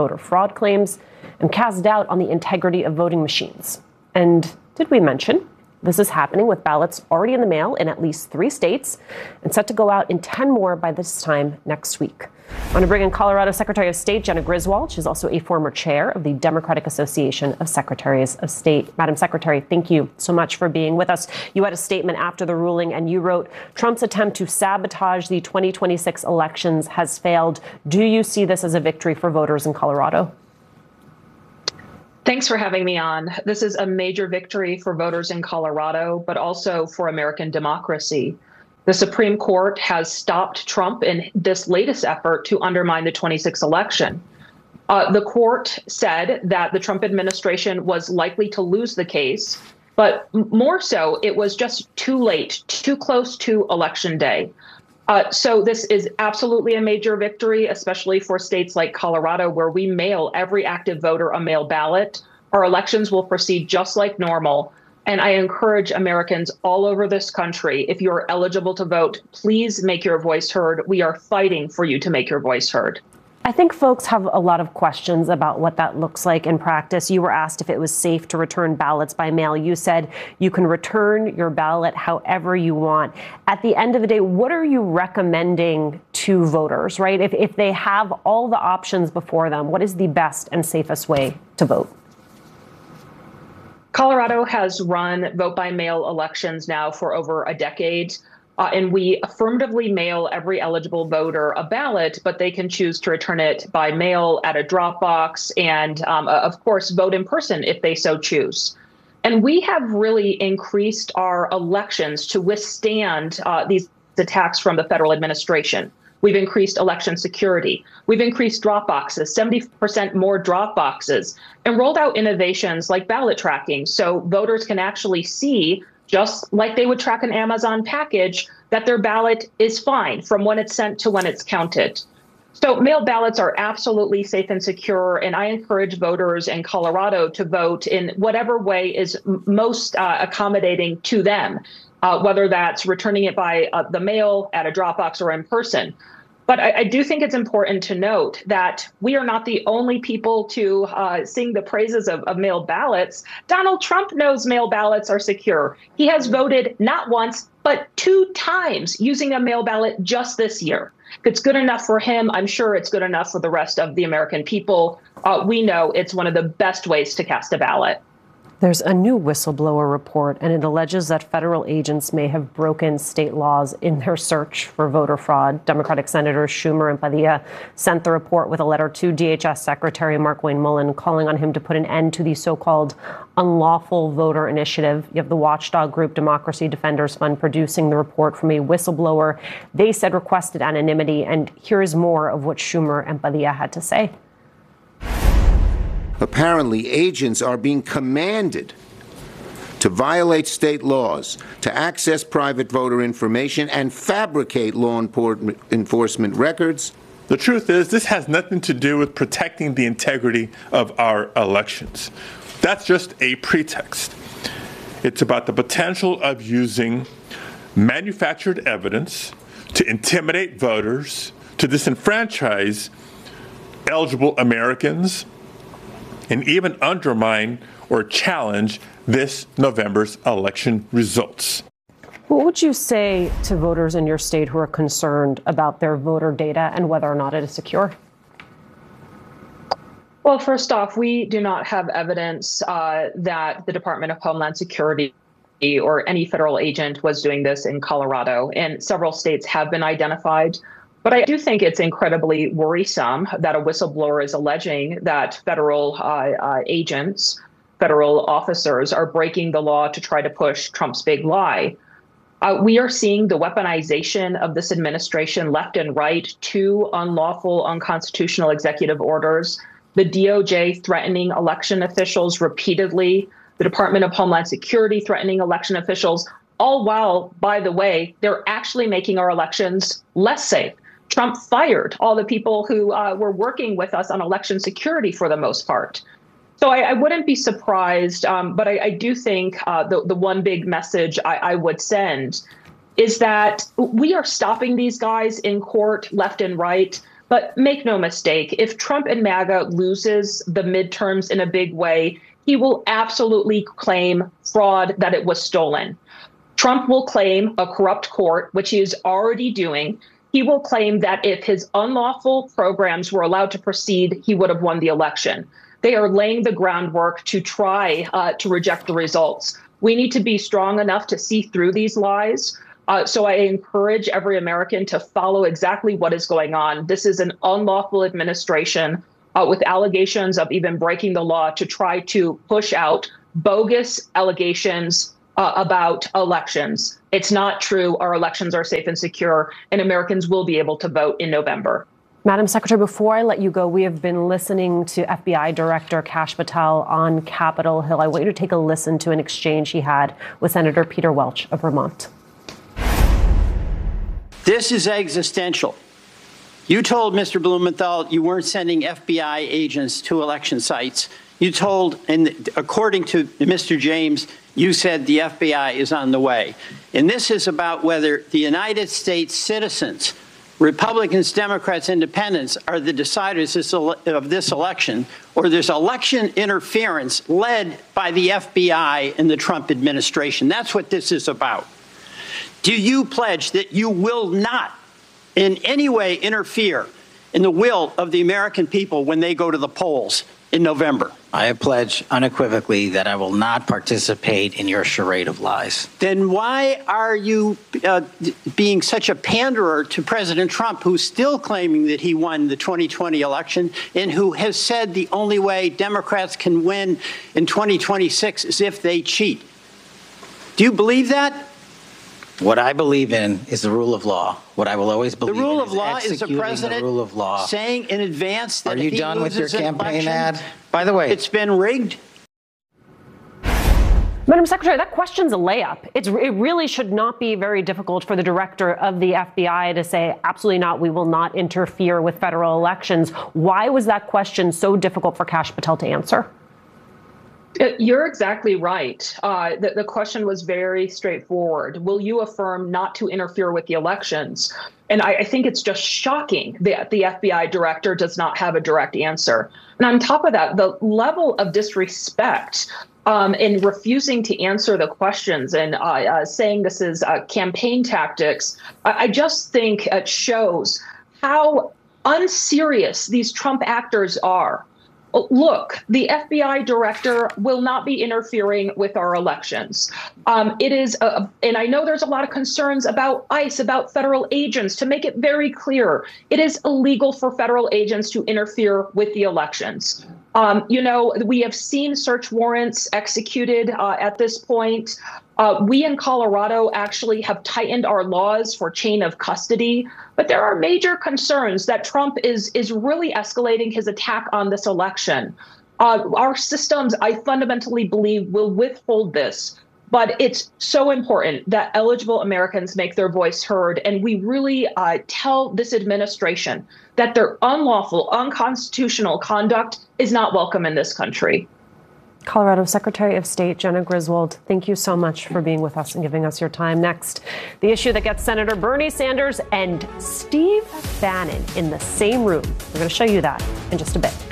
voter fraud claims and cast doubt on the integrity of voting machines. And did we mention this is happening with ballots already in the mail in at least 3 states and set to go out in 10 more by this time next week? I want to bring in Colorado Secretary of State Jena Griswold. She's also a former chair of the Democratic Association of Secretaries of State. Madam Secretary, thank you so much for being with us. You had a statement after the ruling and you wrote, Trump's attempt to sabotage the 2026 elections has failed. Do you see this as a victory for voters in Colorado? Thanks for having me on. This is a major victory for voters in Colorado, but also for American democracy. The Supreme Court has stopped Trump in this latest effort to undermine the 26 election. The court said that the Trump administration was likely to lose the case, but more so, it was just too late, too close to Election Day. So this is absolutely a major victory, especially for states like Colorado, where we mail every active voter a mail ballot. Our elections will proceed just like normal. And I encourage Americans all over this country, if you're eligible to vote, please make your voice heard. We are fighting for you to make your voice heard. I think folks have a lot of questions about what that looks like in practice. You were asked if it was safe to return ballots by mail. You said you can return your ballot however you want. At the end of the day, what are you recommending to voters, right? If they have all the options before them, what is the best and safest way to vote? Colorado has run vote by mail elections now for over a decade. And we affirmatively mail every eligible voter a ballot, but they can choose to return it by mail at a drop box and, of course, vote in person if they so choose. And we have really increased our elections to withstand these attacks from the federal administration. We've increased election security. We've increased drop boxes, 70% more drop boxes, and rolled out innovations like ballot tracking so voters can actually see, just like they would track an Amazon package, that their ballot is fine from when it's sent to when it's counted. So mail ballots are absolutely safe and secure, and I encourage voters in Colorado to vote in whatever way is most accommodating to them, whether that's returning it by the mail, at a drop box, or in person. But I do think it's important to note that we are not the only people to sing the praises of mail ballots. Donald Trump knows mail ballots are secure. He has voted not once, but 2 times using a mail ballot just this year. If it's good enough for him, I'm sure it's good enough for the rest of the American people. We know it's one of the best ways to cast a ballot. There's a new whistleblower report, and it alleges that federal agents may have broken state laws in their search for voter fraud. Democratic Senators Schumer and Padilla sent the report with a letter to DHS Secretary Markwayne Mullin, calling on him to put an end to the so-called unlawful voter initiative. You have the watchdog group Democracy Defenders Fund producing the report from a whistleblower they said requested anonymity. And here is more of what Schumer and Padilla had to say. Apparently, agents are being commanded to violate state laws, to access private voter information, and fabricate law enforcement records. The truth is, this has nothing to do with protecting the integrity of our elections. That's just a pretext. It's about the potential of using manufactured evidence to intimidate voters, to disenfranchise eligible Americans, and even undermine or challenge this November's election results. What would you say to voters in your state who are concerned about their voter data and whether or not it is secure? Well, first off, we do not have evidence that the Department of Homeland Security or any federal agent was doing this in Colorado, and several states have been identified. But I do think it's incredibly worrisome that a whistleblower is alleging that federal agents, federal officers are breaking the law to try to push Trump's big lie. We are seeing the weaponization of this administration left and right, 2 unlawful, unconstitutional executive orders, the DOJ threatening election officials repeatedly, the Department of Homeland Security threatening election officials, all while, by the way, they're actually making our elections less safe. Trump fired all the people who were working with us on election security for the most part. So I wouldn't be surprised, but I do think the one big message I would send is that we are stopping these guys in court left and right, But make no mistake, if Trump and MAGA loses the midterms in a big way, he will absolutely claim fraud, that it was stolen. Trump will claim a corrupt court, which he is already doing. He will claim that if his unlawful programs were allowed to proceed, he would have won the election. They are laying the groundwork to try to reject the results. We need to be strong enough to see through these lies. So I encourage every American to follow exactly what is going on. This is an unlawful administration with allegations of even breaking the law to try to push out bogus allegations about elections. It's not true. Our elections are safe and secure, and Americans will be able to vote in November. Madam Secretary, before I let you go, we have been listening to FBI Director Kash Patel on Capitol Hill. I want you to take a listen to an exchange he had with Senator Peter Welch of Vermont. This is existential. You told Mr. Blumenthal you weren't sending FBI agents to election sites. You told, and according to Mr. James, you said the FBI is on the way. And this is about whether the United States citizens, Republicans, Democrats, Independents, are the deciders of this election, or there's election interference led by the FBI and the Trump administration. That's what this is about. Do you pledge that you will not in any way interfere in the will of the American people when they go to the polls in November? I pledge unequivocally that I will not participate in your charade of lies. Then why are you being such a panderer to President Trump, who's still claiming that he won the 2020 election and who has said the only way Democrats can win in 2026 is if they cheat? Do you believe that? What I believe in is the rule of law. What I will always believe in the rule of law is the executing president the rule of law. saying in advance that Are you if he done with your loses an campaign election, ad? By the way, it's been rigged. Madam Secretary, that question's a layup. It really should not be very difficult for the director of the FBI to say, absolutely not, we will not interfere with federal elections. Why was that question so difficult for Kash Patel to answer? You're exactly right. The question was very straightforward. Will you affirm not to interfere with the elections? And I think it's just shocking that the FBI director does not have a direct answer. And on top of that, the level of disrespect in refusing to answer the questions and saying this is campaign tactics, I just think it shows how unserious these Trump actors are. Look, the FBI director will not be interfering with our elections. It is, and I know there's a lot of concerns about ICE, about federal agents. To make it very clear, it is illegal for federal agents to interfere with the elections. We have seen search warrants executed at this point. We in Colorado actually have tightened our laws for chain of custody, but there are major concerns that Trump is really escalating his attack on this election. Our systems, I fundamentally believe, will withhold this. But it's so important that eligible Americans make their voice heard. And we really tell this administration that their unlawful, unconstitutional conduct is not welcome in this country. Colorado Secretary of State Jena Griswold, thank you so much for being with us and giving us your time. Next, the issue that gets Senator Bernie Sanders and Steve Bannon in the same room. We're going to show you that in just a bit.